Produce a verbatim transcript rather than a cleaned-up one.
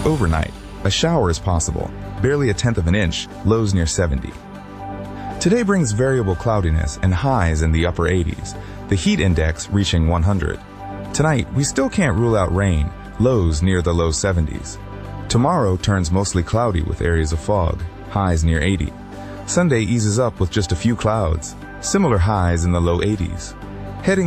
Overnight, a shower is possible, barely a tenth of an inch, lows near seventy. Today brings variable cloudiness and highs in the upper eighties, the heat index reaching one hundred. Tonight, we still can't rule out rain, lows near the low seventies. Tomorrow turns mostly cloudy with areas of fog, highs near eighty. Sunday eases up with just a few clouds, similar highs in the low eighties.